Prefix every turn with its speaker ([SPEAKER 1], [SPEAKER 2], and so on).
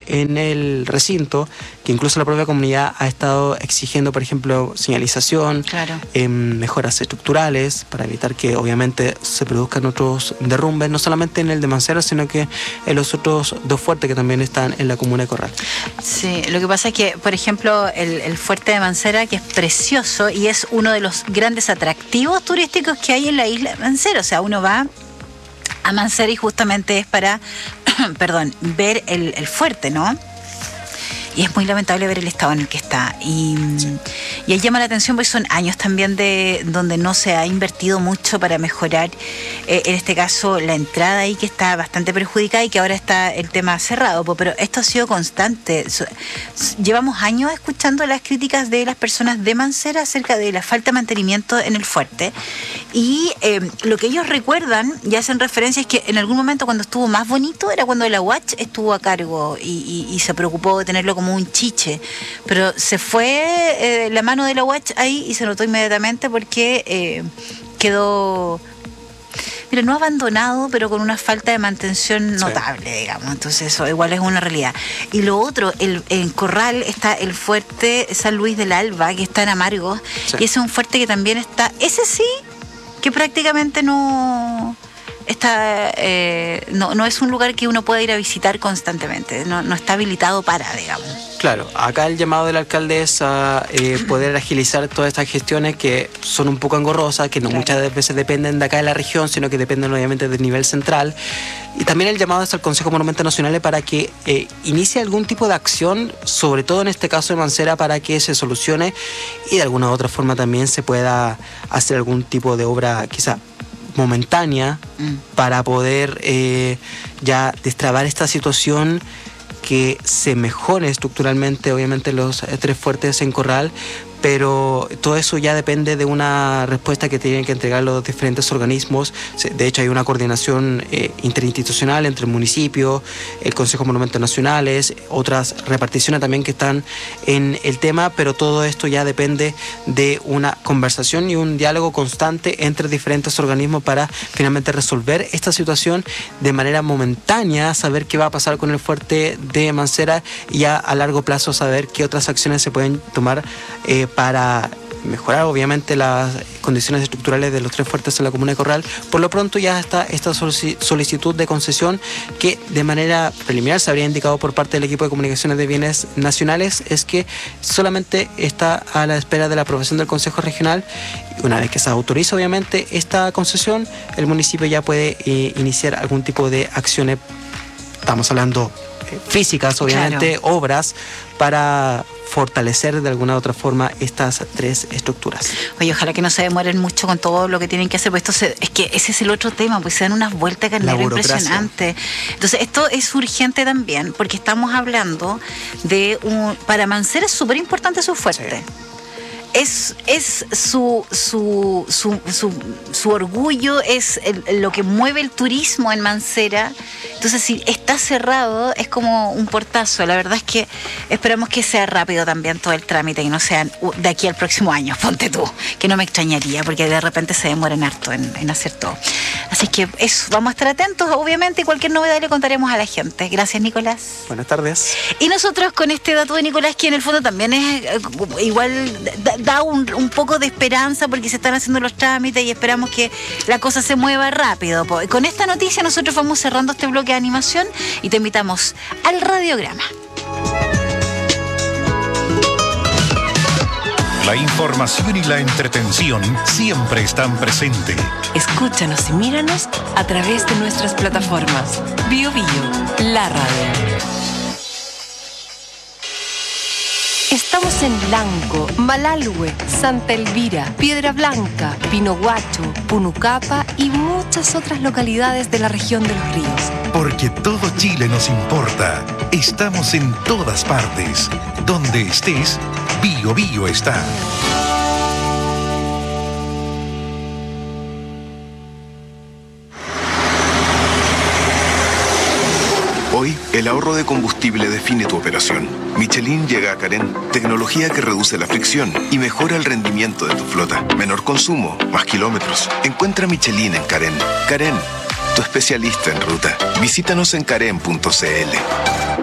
[SPEAKER 1] en el recinto, que incluso la propia comunidad ha estado exigiendo, por ejemplo, señalización, mejoras estructurales, para evitar que obviamente se produzcan otros derrumbes, no solamente en el de Mancera, sino que en los otros dos fuertes que también están en la comuna de Corral.
[SPEAKER 2] Sí, lo que pasa es que, por ejemplo, el fuerte de Mancera, que es precioso y es uno de los grandes atractivos turísticos que hay en la isla de Mancera. O sea, uno va a Mancera y justamente es para, ver el fuerte, ¿no? Y es muy lamentable ver el estado en el que está. Y ahí llama la atención porque son años también de donde no se ha invertido mucho para mejorar, en este caso, la entrada ahí, que está bastante perjudicada y que ahora está el tema cerrado. Pero esto ha sido constante. Llevamos años escuchando las críticas de las personas de Mancera acerca de la falta de mantenimiento en el fuerte. Y lo que ellos recuerdan y hacen referencia es que en algún momento, cuando estuvo más bonito, era cuando la UACH estuvo a cargo y se preocupó de tenerlo como un chiche, pero se fue la mano de la UACH ahí y se notó inmediatamente porque quedó, mira, no abandonado, pero con una falta de mantención notable, digamos. Entonces eso igual es una realidad. Y lo otro, en Corral está el fuerte San Luis del Alba, que está en Amargos, y ese es un fuerte que también está, ese sí, que prácticamente no está, no es un lugar que uno pueda ir a visitar constantemente, no está habilitado para, digamos.
[SPEAKER 1] Claro, acá el llamado del alcalde es a poder agilizar todas estas gestiones que son un poco engorrosas, que no muchas veces dependen de acá de la región, sino que dependen obviamente del nivel central. Y también el llamado es al Consejo de Monumentos Nacionales para que inicie algún tipo de acción, sobre todo en este caso de Mancera, para que se solucione y de alguna u otra forma también se pueda hacer algún tipo de obra quizá momentánea para poder ya destrabar esta situación, que se mejore estructuralmente obviamente los tres fuertes en Corral, pero todo eso ya depende de una respuesta que tienen que entregar los diferentes organismos. De hecho, hay una coordinación interinstitucional entre el municipio, el Consejo de Monumentos Nacionales, otras reparticiones también que están en el tema, pero todo esto ya depende de una conversación y un diálogo constante entre diferentes organismos para finalmente resolver esta situación de manera momentánea, saber qué va a pasar con el fuerte de Mancera y ya a largo plazo saber qué otras acciones se pueden tomar para mejorar obviamente las condiciones estructurales de los tres fuertes en la comuna de Corral. Por lo pronto ya está esta solicitud de concesión que de manera preliminar se habría indicado por parte del equipo de comunicaciones de bienes nacionales, es que solamente está a la espera de la aprobación del Consejo Regional. Una vez que se autoriza obviamente esta concesión, el municipio ya puede iniciar algún tipo de acciones, estamos hablando físicas obviamente, obras para fortalecer de alguna u otra forma estas tres estructuras.
[SPEAKER 2] Oye, ojalá que no se demoren mucho con todo lo que tienen que hacer, pues es que ese es el otro tema, pues se dan unas vueltas carnero impresionantes. Entonces, esto es urgente también, porque estamos hablando de para Mancera es súper importante su fuerte. Sí. Es su orgullo, es lo que mueve el turismo en Mancera. Entonces, si está cerrado, es como un portazo. La verdad es que esperamos que sea rápido también todo el trámite, que no sean de aquí al próximo año, ponte tú, que no me extrañaría, porque de repente se demoran harto en hacer todo. Así que eso, vamos a estar atentos, obviamente, y cualquier novedad le contaremos a la gente. Gracias, Nicolás.
[SPEAKER 1] Buenas tardes.
[SPEAKER 2] Y nosotros con este dato de Nicolás, que en el fondo también es igual, da un poco de esperanza, porque se están haciendo los trámites y esperamos que la cosa se mueva rápido. Con esta noticia nosotros vamos cerrando este bloque de animación y te invitamos al radiograma.
[SPEAKER 3] La información y la entretención siempre están presentes.
[SPEAKER 4] Escúchanos y míranos a través de nuestras plataformas. Bio Bio, la radio. Estamos en Lanco, Malalhue, Santa Elvira, Piedra Blanca, Pinohuacho, Punucapa y muchas otras localidades de la región de los ríos.
[SPEAKER 3] Porque todo Chile nos importa. Estamos en todas partes. Donde estés, Bio Bio está.
[SPEAKER 5] Hoy, el ahorro de combustible define tu operación. Michelin llega a Carén, tecnología que reduce la fricción y mejora el rendimiento de tu flota. Menor consumo, más kilómetros. Encuentra Michelin en Carén. Carén, tu especialista en ruta. Visítanos en carén.cl.